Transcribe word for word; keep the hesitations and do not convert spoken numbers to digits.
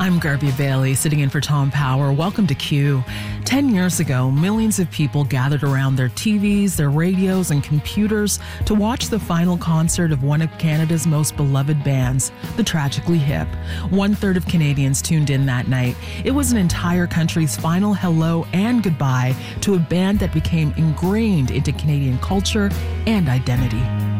I'm Garby Bailey, sitting in for Tom Power. Welcome to Q. Ten years ago, millions of people gathered around their T Vs, their radios, and computers to watch the final concert of one of Canada's most beloved bands, the Tragically Hip. One third of Canadians tuned in that night. It was an entire country's final hello and goodbye to a band that became ingrained into Canadian culture and identity.